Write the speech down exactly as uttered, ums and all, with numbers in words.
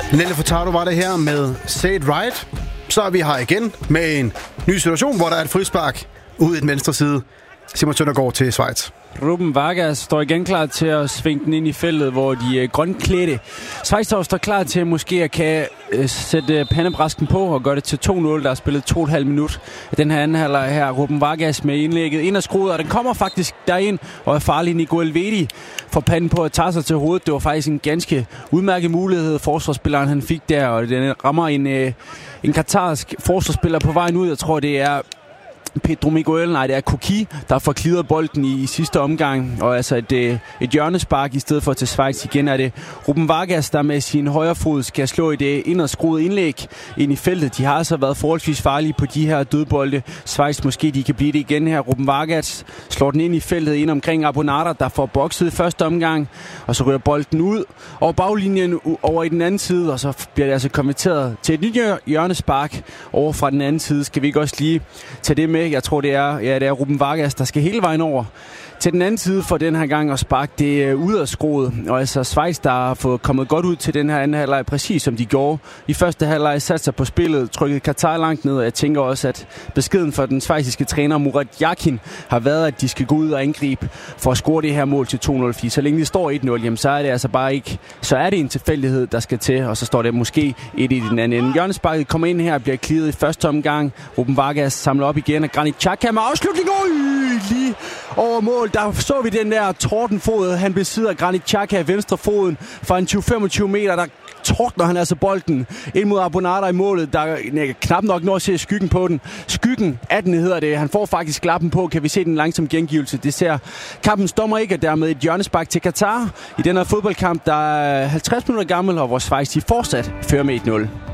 Nelly Furtado var det her med Say It Right. Så er vi her igen med en ny situation, hvor der er et frispark ud i den venstre side. Simon Søndergaard til Schweiz. Ruben Vargas står igen klar til at svinge den ind i feltet, hvor de øh, grønklædte Schweiz står klar til måske at kan øh, sætte pandebrasken på og gøre det til to nul. Der er spillet to og et halvt minut af den her anden halvleg her. Ruben Vargas med indlægget ind og skruet, og den kommer faktisk derind og er farlig. Nico Elvedi får panden på at tage sig til hovedet. Det var faktisk en ganske udmærket mulighed, forsvarsspilleren han fik der, og den rammer en, øh, en katarsk forsvarsspiller på vejen ud. Jeg tror, det er Pedro Miguel, nej, det er Koki, der får klidret bolden i, i sidste omgang, og altså et, et hjørnespark i stedet for til Schweiz. Igen er det Ruben Vargas, der med sin højre fod skal slå i det inderskruede indlæg ind i feltet. De har altså været forholdsvis farlige på de her dødbolde. Schweiz måske de kan blive det igen her. Ruben Vargas slår den ind i feltet ind omkring Abonata, der får bokset i første omgang, og så ryger bolden ud over baglinjen over i den anden side, og så bliver det altså konverteret til et nyt hjørnespark over fra den anden side. Skal vi ikke også lige tage det med? Jeg tror, det er, ja, det er Ruben Vargas, der skal hele vejen over til den anden side for den her gang og sparke det ud af skroet. Og altså Schweiz, der har fået kommet godt ud til den her anden halvleg, præcis som de gjorde. I første halvleg satte sig på spillet, trykket Katar langt ned, og jeg tænker også, at beskeden fra den schweiziske træner Murat Yakin har været, at de skal gå ud og angribe for at score det her mål til to nul. Så længe det står et nul, jamen, så er det altså bare ikke, så er det en tilfældighed, der skal til, og så står det måske et i den anden ende. Hjørnesparket kommer ind her og bliver klidret i første omgang. Ruben Vargas samler op igen, og Granit Xhaka med afslutning lige over mål. Der så vi den der tordenfod, han besidder Granit Xhaka i venstre foden fra en tyve til femogtyve meter, der tordner han altså bolden ind mod Abonata i målet, der knap nok når at se skyggen på den. Skyggen af den hedder det. Han får faktisk lappen på. Kan vi se den langsom gengivelse? Det ser kampens dommer ikke, og dermed et hjørnespark til Katar i den her fodboldkamp, der er halvtreds minutter gammel, og hvor Schweiz de fortsat fører med et nul.